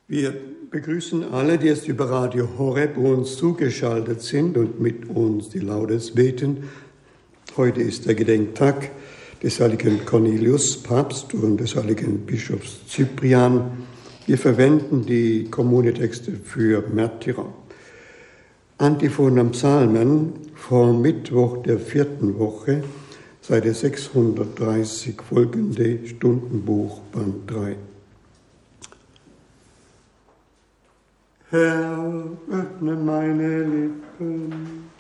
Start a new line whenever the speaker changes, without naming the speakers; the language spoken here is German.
Wir begrüßen alle, die jetzt über Radio Horeb uns zugeschaltet sind und mit uns die Laudes beten. Heute ist der Gedenktag des heiligen Cornelius, Papst, und des heiligen Bischofs Cyprian. Wir verwenden die Kommunietexte für Märtyrer. Antiphon am Psalmen vom Mittwoch der 4. Woche, Seite 630, folgende Stundenbuch, Band 3. Herr, öffne meine Lippen,